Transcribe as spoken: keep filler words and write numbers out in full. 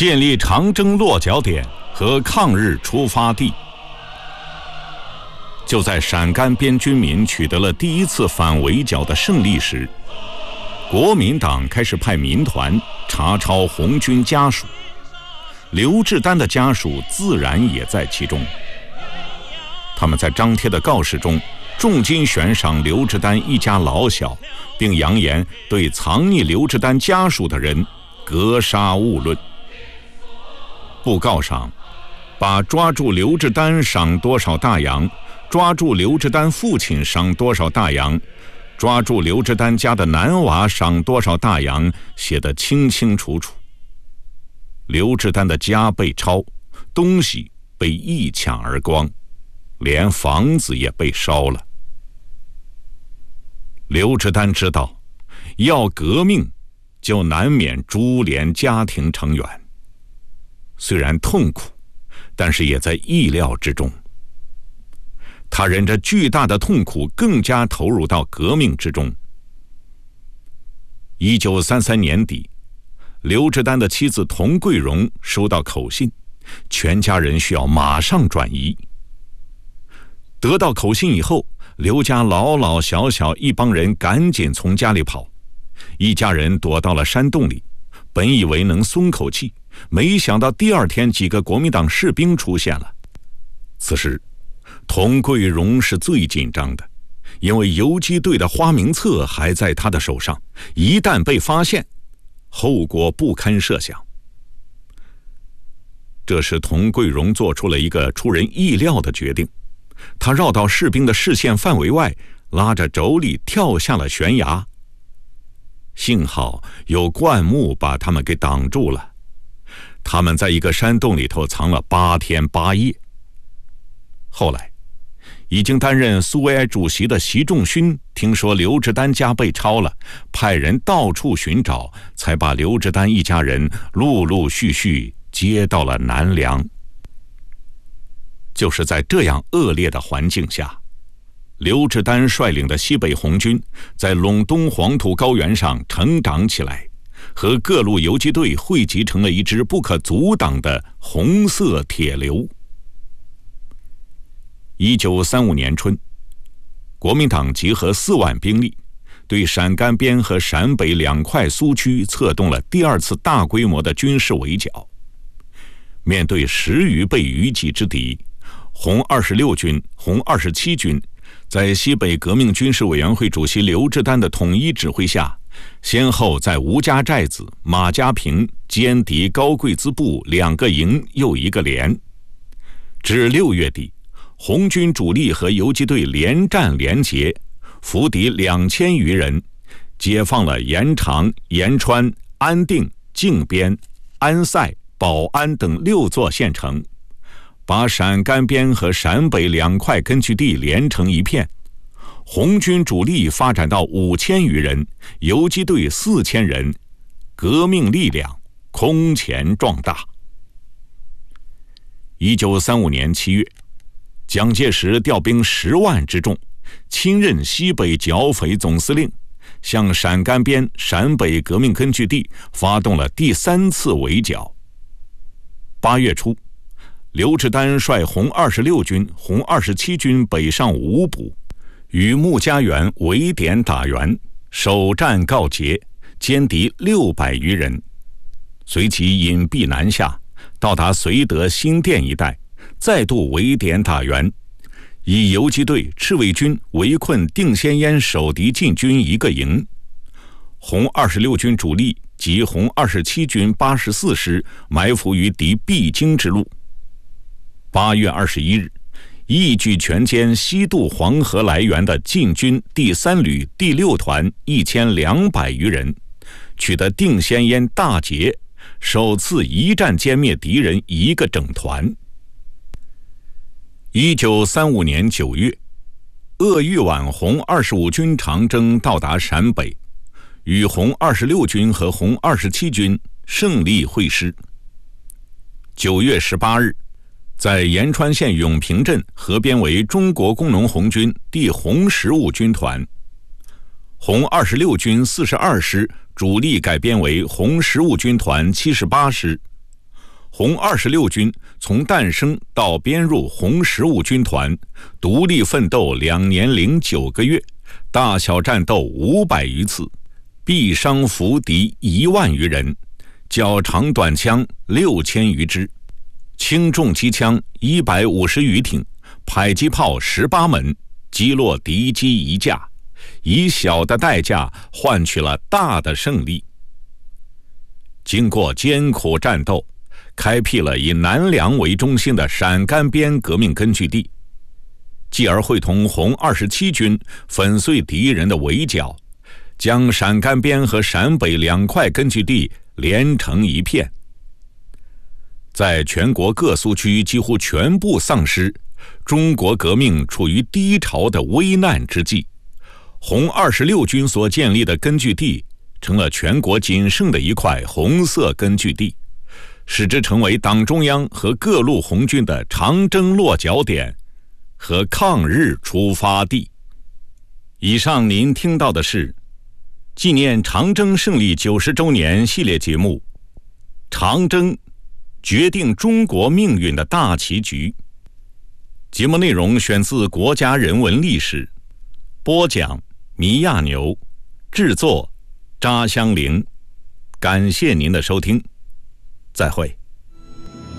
建立长征落脚点和抗日出发地。就在陕甘边军民取得了第一次反围剿的胜利时，国民党开始派民团查抄红军家属，刘志丹的家属自然也在其中。他们在张贴的告示中重金悬赏刘志丹一家老小，并扬言对藏匿刘志丹家属的人格杀勿论。布告上把抓住刘志丹赏多少大洋，抓住刘志丹父亲赏多少大洋，抓住刘志丹家的男娃赏多少大洋写得清清楚楚。刘志丹的家被抄，东西被一抢而光，连房子也被烧了。刘志丹知道，要革命就难免株连家庭成员，虽然痛苦，但是也在意料之中。他忍着巨大的痛苦，更加投入到革命之中。一九三三年底，刘志丹的妻子童桂荣收到口信，全家人需要马上转移。得到口信以后，刘家老老小小一帮人赶紧从家里跑，一家人躲到了山洞里，本以为能松口气，没想到第二天几个国民党士兵出现了。此时童桂荣是最紧张的，因为游击队的花名册还在他的手上，一旦被发现，后果不堪设想。这时童桂荣做出了一个出人意料的决定，他绕到士兵的视线范围外，拉着妯娌跳下了悬崖。幸好有灌木把他们给挡住了，他们在一个山洞里头藏了八天八夜。后来已经担任苏维埃主席的习仲勋听说刘志丹家被抄了，派人到处寻找，才把刘志丹一家人陆陆续续接到了南梁。就是在这样恶劣的环境下，刘志丹率领的西北红军在陇东黄土高原上成长起来，和各路游击队汇集成了一支不可阻挡的红色铁流。一九三五年春，国民党集合四万兵力，对陕甘边和陕北两块苏区策动了第二次大规模的军事围剿。面对十余倍余己之敌，红二十六军、红二十七军在西北革命军事委员会主席刘志丹的统一指挥下，先后在吴家寨子、马家坪歼敌高贵滋部两个营又一个连。至六月底，红军主力和游击队连战连捷，俘敌两千余人，解放了延长、延川、安定、靖边、安塞、保安等六座县城，把陕甘边和陕北两块根据地连成一片。红军主力发展到五千余人，游击队四千人，革命力量空前壮大。一九三五年七月，蒋介石调兵十万之众，亲任西北剿匪总司令，向陕甘边、陕北革命根据地发动了第三次围剿。八月初，刘志丹率红二十六军、红二十七军北上五补，与穆家园围点打援，首战告捷，歼敌六百余人。随即隐蔽南下，到达绥德新店一带，再度围点打援，以游击队、赤卫军围困定先烟守敌进军一个营。红二十六军主力及红二十七军八十四师埋伏于敌必经之路。八月二十一日，一举全歼西渡黄河来源的晋军第三旅第六团一千两百余人，取得定先烟大捷，首次一战歼灭敌人一个整团。一九三五年九月，鄂豫皖红二十五军长征到达陕北，与红二十六军和红二十七军胜利会师。九月十八日，在延川县永平镇合编为中国工农红军第红十五军团，红二十六军四十二师主力改编为红十五军团七十八师， 红二十六军从诞生到编入红十五军团，独立奋斗两年零九个月，大小战斗五百余次，毙伤俘敌一万余人，较长短枪六千余支，轻重机枪一百五十余挺，迫击炮十八门，击落敌机一架，以小的代价换取了大的胜利。经过艰苦战斗，开辟了以南梁为中心的陕甘边革命根据地，继而会同红二十七军粉碎敌人的围剿，将陕甘边和陕北两块根据地连成一片。在全国各苏区几乎全部丧失，中国革命处于低潮的危难之际，红二十六军所建立的根据地成了全国仅剩的一块红色根据地，使之成为党中央和各路红军的长征落脚点和抗日出发地。以上您听到的是纪念长征胜利九十周年系列节目《长征：决定中国命运的大棋局》。节目内容选自《国家人文历史》，播讲米亚牛，制作扎香玲。感谢您的收听，再会。